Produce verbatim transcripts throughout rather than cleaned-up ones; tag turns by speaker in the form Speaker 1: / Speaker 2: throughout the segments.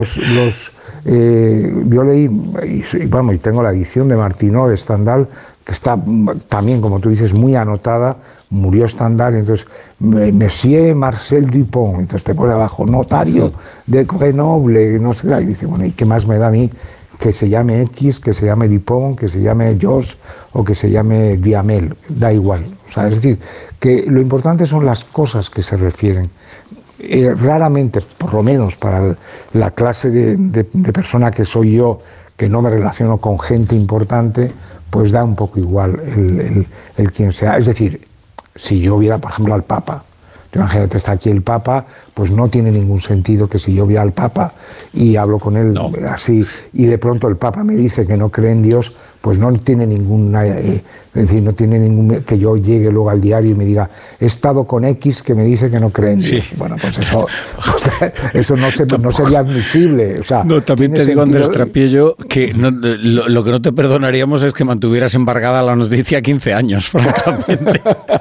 Speaker 1: Los, los, eh, yo leí, y, y, vamos, y tengo la edición de Martinó de Stendhal, que está también, como tú dices, muy anotada. Murió Stendhal, entonces Monsieur Marcel Dupont, entonces te pone abajo, notario de Grenoble, no sé, y dice, bueno, ¿y qué más me da a mí que se llame X, que se llame Dupont, que se llame Joss o que se llame Duhamel? Da igual. O sea, es decir, que lo importante son las cosas que se refieren. Eh, raramente, por lo menos para la clase de, de, de persona que soy yo, que no me relaciono con gente importante, pues da un poco igual el, el, el quien sea. Es decir, si yo viera, por ejemplo, al Papa, imagínate, está aquí el Papa, pues no tiene ningún sentido que si yo viera al Papa y hablo con él no. así, y de pronto el Papa me dice que no cree en Dios, pues no tiene ninguna, eh, es decir, no tiene ningún, que yo llegue luego al diario y me diga, he estado con X que me dice que no cree en Dios. Sí. Bueno, pues eso, o sea, eso no, se, no sería admisible. O sea,
Speaker 2: no, también te digo, Andrés Trapiello, que no, lo, lo que no te perdonaríamos es que mantuvieras embargada la noticia quince años, francamente.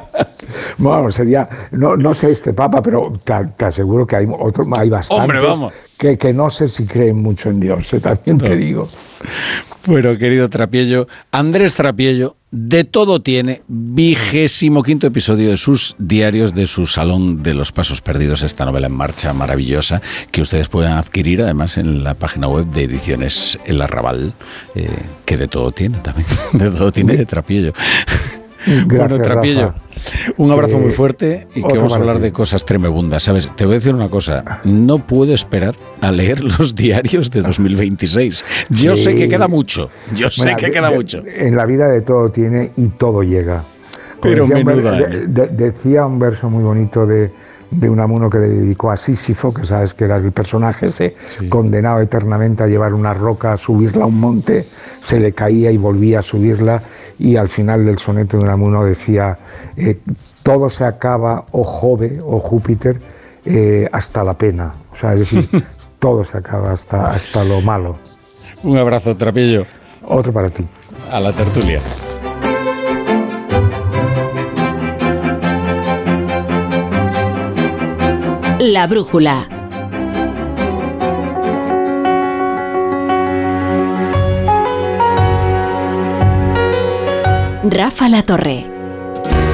Speaker 1: Bueno, sería, no, no sé este Papa, pero te, te aseguro que hay otro, hay bastantes.
Speaker 2: Hombre, vamos.
Speaker 1: Que, que no sé si creen mucho en Dios, eh, también no. te digo.
Speaker 2: Bueno, querido Trapiello, Andrés Trapiello, de todo tiene, vigésimo quinto episodio de sus diarios, de su Salón de los Pasos Perdidos, esta novela en marcha maravillosa, que ustedes pueden adquirir además en la página web de Ediciones El Arrabal, eh, que de todo tiene también, de todo tiene de Trapiello.
Speaker 1: Gracias,
Speaker 2: bueno, Trapiello,
Speaker 1: Rafa.
Speaker 2: Un abrazo eh, muy fuerte y que vamos a hablar
Speaker 1: ti.
Speaker 2: de cosas tremebundas, ¿sabes? Te voy a decir una cosa, no puedo esperar a leer los diarios de dos mil veintiséis. Yo sí. sé que queda mucho, yo Mira, sé que queda
Speaker 1: de,
Speaker 2: mucho.
Speaker 1: En la vida de todo tiene y todo llega. Como
Speaker 2: Pero
Speaker 1: decía,
Speaker 2: menuda.
Speaker 1: Un, de, de, decía un verso muy bonito de, de Unamuno que le dedicó a Sísifo, que sabes que era el personaje ese, sí. condenado eternamente a llevar una roca, a subirla a un monte, se le caía y volvía a subirla, y al final del soneto de Unamuno decía, eh, todo se acaba, o Jove, o Júpiter, eh, hasta la pena. O sea, es decir, todo se acaba hasta, hasta lo malo.
Speaker 2: Un abrazo, Trapiello.
Speaker 1: Otro para ti.
Speaker 2: A la tertulia.
Speaker 3: La brújula. Rafa La Torre.